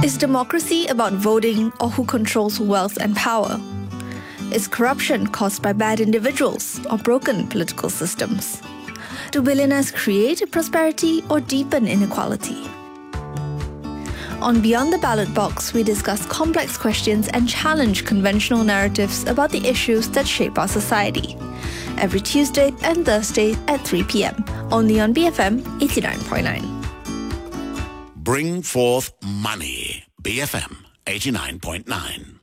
Is democracy about voting or who controls wealth and power? Is corruption caused by bad individuals or broken political systems? Do billionaires create prosperity or deepen inequality? On Beyond the Ballot Box, we discuss complex questions and challenge conventional narratives about the issues that shape our society. Every Tuesday and Thursday at 3 p.m. only on BFM 89.9. Bring forth money. BFM 89.9.